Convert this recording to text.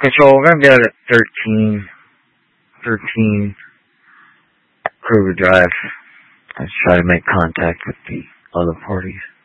Control, we're going to be out at 13 Kruger Drive. Let's try to make contact with the other parties.